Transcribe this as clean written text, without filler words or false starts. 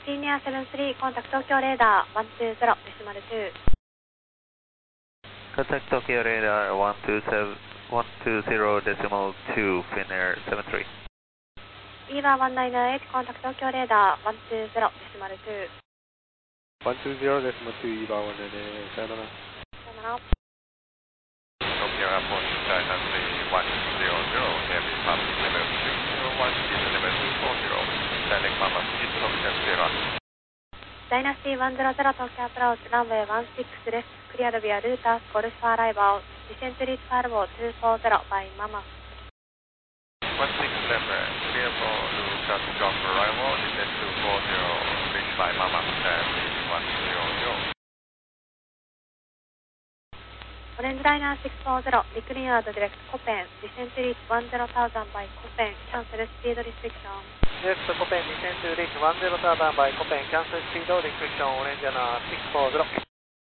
Senior 73 contact Tokyo radar 120 decimal 2. Contact Tokyo radar 120 decimal 2, Finnair 73. EVA 198 contact Tokyo radar 120 decimal 2. 120 decimal 2 EVA 198, さよなら。 さよなら。 Tokyo Airport China 3100, Heavy Public Level 301, Level 240, Standing Mama, East Hotel Sierra. Dynasty 100 Tokyo approach, runway 16 left, clear via Reuters, Golf for arrival, descent reach Farbo 240 by Mama. 16 left, clear for Reuters, Golf for arrival, descent 240, reach by Mama, and 100. オレンジライナー640、リクリアードディレクトコペン、ディセントリーチ10,000 by コペン、キャンセルスピードリストリクション。 ディレクトコペン、ディセントリーチ10,000 by コペン、キャンセルスピードリストリクション、オレンジライナー640。